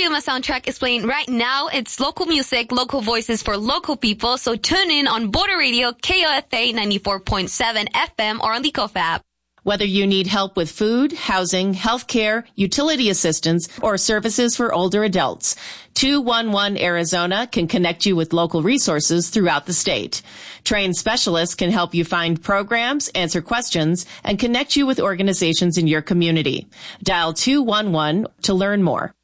Yuma soundtrack is playing right now. It's local music, local voices for local people. So tune in on Border Radio, KOFA 94.7 FM or on the KOFA app. Whether you need help with food, housing, healthcare, utility assistance, or services for older adults, 211 Arizona can connect you with local resources throughout the state. Trained specialists can help you find programs, answer questions, and connect you with organizations in your community. Dial 211 to learn more.